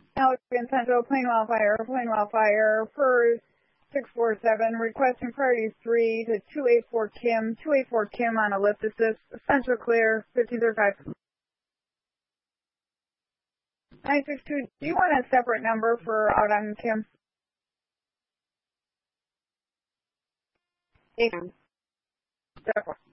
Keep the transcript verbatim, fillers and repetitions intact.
Allegan Central, Plain Wildfire, Plain Wildfire, for six four seven, requesting priority three to two eight four Kim, two eight four Kim on ellipsis, Central clear, fifteen thirty-five. nine six two, do you want a separate number for out on Kim? Eight. Separate.